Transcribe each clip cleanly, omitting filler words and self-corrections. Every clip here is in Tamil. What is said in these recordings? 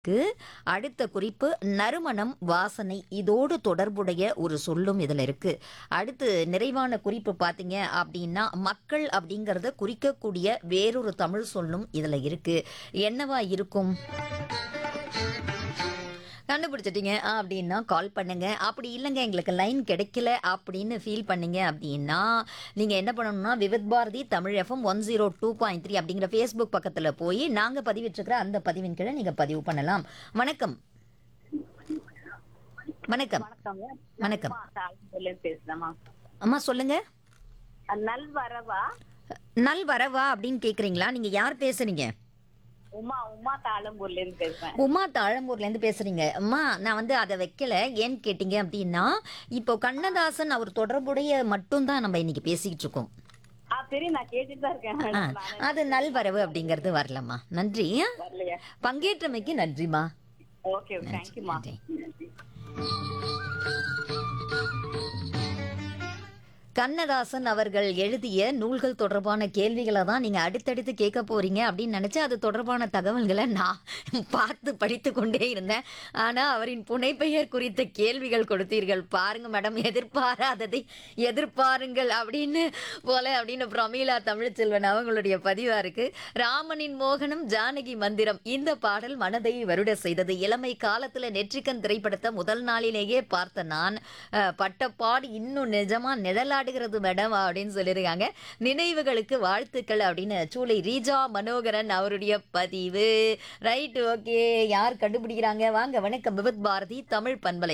அடுத்த குறிப்பு நறுமணம், வாசனை இதோடு தொடர்புடைய ஒரு சொல்லும் இதுல இருக்கு. அடுத்து நிறைவான குறிப்பு பார்த்தீங்க அப்படின்னா, மக்கள் அப்படிங்கிறத குறிக்கக்கூடிய வேறொரு தமிழ் சொல்லும் இதுல இருக்கு. என்னவா இருக்கும்? கண்டுபிடிச்சிட்டீங்க அப்படின்னா கால் பண்ணுங்க. அப்படி இல்லைங்க எங்களுக்கு லைன் கிடைக்கல அப்படின்னு ஃபீல் பண்ணீங்க அப்படின்னா, நீங்க என்ன பண்ணணும்னா விவித் பாரதி தமிழ் எஃப்எம் 102.3 அப்படிங்கிற ஃபேஸ்புக் பக்கத்துல போய் நாங்க பதிவிட்டிருக்கிற அந்த பதிவின் கீழே நீங்க பதிவு பண்ணலாம். வணக்கம். வணக்கம். வணக்கங்க. வணக்கம். நான் தாழ்ந்துலேருந்து பேசுறேம்மா. அம்மா சொல்லுங்க. நல்வரவா? நல்வரவா அப்படின்னு கேக்குறீங்களா? நீங்க யார் பேசுறீங்க? உமா தாளம்பூர்ல இருந்து பேசுறேன். உமா தாழம்பூர்ல இருந்து பேசுறீங்க. அம்மா நான் வந்து அதை வைக்கல. ஏன்னு கேட்டீங்க அப்படின்னா, இப்போ கண்ணதாசன் அவர் தொடர்புடைய மட்டும்தான் நம்ம இன்னைக்கு பேசிக்கிட்டு இருக்கோம். தெரியும், நான் கேட்டுட்டு தான் இருக்கேன் ஆ, மேடம். நானே அது நல்வரவு அப்படிங்கிறது வரலம்மா. நன்றி. வரலையா? பங்கேற்றமைக்கு நன்றிம்மா. ஓகே, தேங்க்யூமா. நன்றி. கண்ணதாசன் அவர்கள் எழுதிய நூல்கள் தொடர்பான கேள்விகளை தான் நீங்க அடுத்தடுத்து கேட்க போறீங்க அப்படின்னு நினைச்சு அது தொடர்பான தகவல்களை நான் பார்த்து படித்து கொண்டே இருந்தேன். ஆனா அவரின் புனைப்பெயர் குறித்த கேள்விகள் கொடுத்தீர்கள் பாருங்க மேடம். எதிர்பாராததை எதிர்பாருங்கள் அப்படின்னு போல அப்படின்னு பிரமீளா தமிழ்ச்செல்வன் அவங்களுடைய பதிவா இருக்கு. ராமனின் மோகனம் ஜானகி மந்திரம் இந்த பாடல் மனதை வருட செய்தது. இளமை காலத்துல நெற்றிக்கண் திரைப்படத்தை முதல் நாளிலேயே பார்த்த நான் பட்டப்பாடு இன்னும் நிஜமா நிழலாடுகிறது மேடம் அப்படின்னு சொல்லியிருக்காங்க. நினைவுகளுக்கு வாழ்த்துக்கள் அப்படின்னு சூளை ரீஜா மனோகரன் அவருடைய பதிவு. Right, okay. யார் கண்டுபிடிக்கிறாங்க? வாங்க. வணக்கம். விவித் பாரதி தமிழ் பண்பலை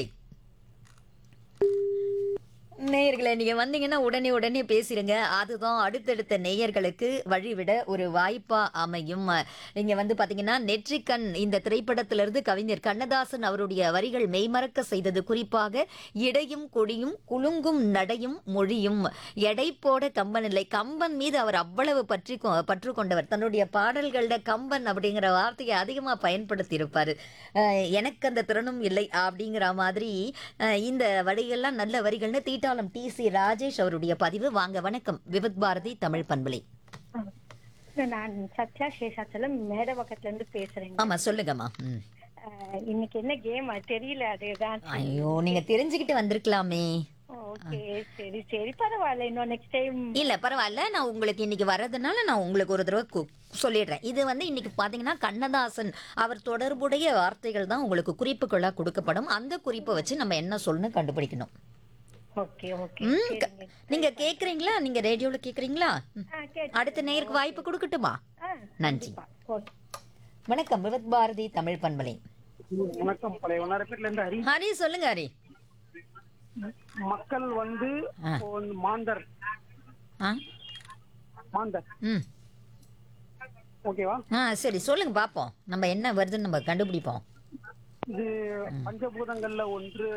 நேயர்களே, நீங்க வந்தீங்கன்னா உடனே பேசிடுங்க. அதுதான் அடுத்தடுத்த நேயர்களுக்கு வழிவிட ஒரு வாய்ப்பா அமையும். நீங்க வந்து பாத்தீங்கன்னா நெற்றிக்கண் இந்த திரைப்படத்திலிருந்து கவிஞர் கண்ணதாசன் அவருடைய வரிகள் மெய்மறக்க செய்தது. குறிப்பாக இடையும் கொடியும் குலுங்கும் நடையும் மொழியும் எடை போட கம்பன் இல்லை. கம்பன் மீது அவர் அவ்வளவு பற்று கொண்டவர். தன்னுடைய பாடல்கள்ல கம்பன் அப்படிங்கிற வார்த்தையை அதிகமா பயன்படுத்தி இருப்பாரு. எனக்கு அந்த திறனும் இல்லை அப்படிங்கிற மாதிரி இந்த வரிகள்லாம் நல்ல வரிகள்னு தீட்டாளம் டி.சி. ராஜேஷ் அவருடைய பதிவு. வாங்க. வணக்கம். விவித் பாரதி தமிழ் பண்பலை. நான் சத்யா சேஷாச்சலம் மேடவாக்கத்துல இருந்து பேசுறேன். ஆமா, சொல்லுங்கம்மா. இன்னைக்கு என்ன கேம் தெரியல, அதுதான். ஐயோ, நீங்க தெரிஞ்சுக்கிட்டு வந்திருக்கலாமே. ஓகே, சரி சரி, பரவாயில்ல. இன்னும் நெக்ஸ்ட் டைம். இல்ல பரவாயில்ல. நான் உங்களுக்கு இன்னைக்கு வர்றதுனால நான் உங்களுக்கு ஒரு தடவை சொல்லிடுறேன். இது வந்து இன்னைக்கு பாத்தீங்கன்னா கண்ணதாசன் அவர் தொடர்புடைய வார்த்தைகள் தான் உங்களுக்கு குறிப்புகளா கொடுக்கப்படும். அந்த குறிப்பை வச்சு நம்ம என்ன சொல்லணும் கண்டுபிடிக்கணும். Okay okay. நீங்க கேக்குறீங்களா? நீங்க ரேடியோல கேக்குறீங்களா? அடுத்த நேருக்கு வாய்ப்பு கொடுக்கட்டுமா? நன்றி. வணக்கம். விவித் பாரதி தமிழ் பண்பலை. வணக்கம். பழைய வண்ணாரப்பேட்ல இருந்து ஹரி. ஹரி, சொல்லுங்க ஹரி. மக்கள் வந்து மாந்தர். மாந்தர். ஓகேவா? சரி, சொல்லுங்க பாப்போம். நம்ம என்ன வருதுன்னு நம்ம கண்டுபிடிப்போம். இது பஞ்சபூதங்கள்ல ஒன்று.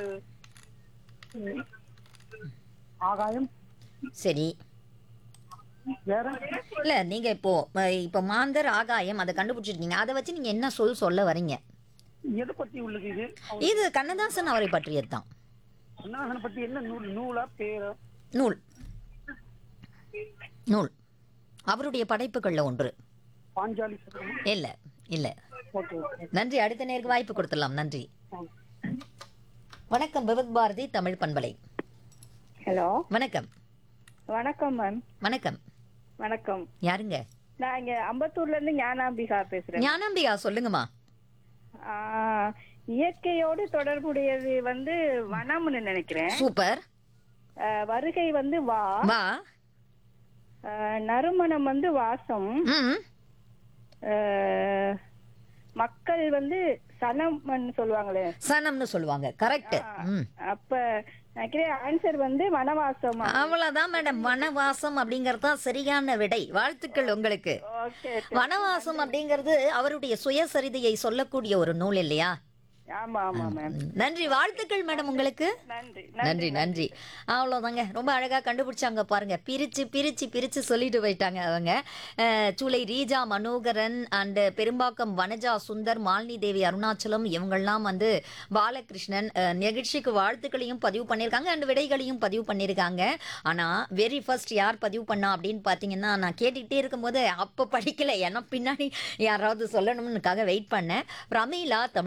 ஆகாயம். சரி. வேற இல்ல, நீங்க இப்போ மாந்தர் ஆகாயம் அதை கண்டுபிடிச்சிருக்கீங்க. அதை வச்சு நீங்க என்ன சொல்ல வரீங்க? எதை பத்தி உள்ளது இது? இது கண்ணதாசன் அவரை பற்றியது தான். கண்ணதாசனை பத்தி என்ன நூல்? நூலா பேரா? நூல். நூல் அவருடைய படைப்புகள்ல ஒன்று. பாஞ்சாலி. இல்ல இல்ல. Okay okay. நன்றி. அடுத்த நேருக்கு வாய்ப்பு கொடுத்துடலாம். நன்றி. வணக்கம். விவித் பாரதி தமிழ் பண்பலை. ஹலோ, வணக்கம். வணக்கம் மேம். வணக்கம். வணக்கம். யாருங்க? நான் இங்க அம்பத்தூர்ல இருந்து ஞானாம்பிகா பேசுறேன். ஞானாம்பிகா, சொல்லுங்கம்மா. இயற்கையோடு தொடர்புடையது வந்து வனம்னு நினைக்கிறேன். சூப்பர். வருகை வந்து வா. வா. நறுமணம் வந்து வாசம். மக்கள் வந்து சனம்னு சொல்லுவாங்களே, சனம்னு சொல்லுவாங்க. கரெக்ட். அப்ப ஆன்சர் வந்து வனவாசம். அவ்வளவுதான் மேடம். வனவாசம் அப்படிங்கறது தான் சரியான விடை. வாழ்த்துக்கள் உங்களுக்கு. வனவாசம் அப்படிங்கிறது அவருடைய சுயசரிதையை சொல்லக்கூடிய ஒரு நூல் இல்லையா? ஆமா ஆமா மேம். நன்றி. வாழ்த்துக்கள் மேடம் உங்களுக்கு. நன்றி நன்றி நன்றி. அவ்வளோதாங்க. ரொம்ப அழகா கண்டுபிடிச்சாங்க பாருங்க. பிரிச்சு பிரிச்சு பிரிச்சு சொல்லிட்டு போயிட்டாங்க அவங்க. சூளை ரீஜா மனோகரன் அண்ட் பெரும்பாக்கம் வனஜா சுந்தர், மாலினி தேவி அருணாச்சலம் இவங்கெல்லாம் வந்து பாலகிருஷ்ணன் நிகழ்ச்சிக்கு வாழ்த்துக்களையும் பதிவு பண்ணியிருக்காங்க அண்ட் விடைகளையும் பதிவு பண்ணியிருக்காங்க. ஆனால் வெரி ஃபர்ஸ்ட் யார் பதிவு பண்ணா அப்படின்னு பார்த்தீங்கன்னா, நான் கேட்டுக்கிட்டே இருக்கும்போது அப்போ படிக்கல, ஏன்னா பின்னாடி யாராவது சொல்லணும்னுக்காக வெயிட் பண்ணேன். பிரமீளா தமிழ்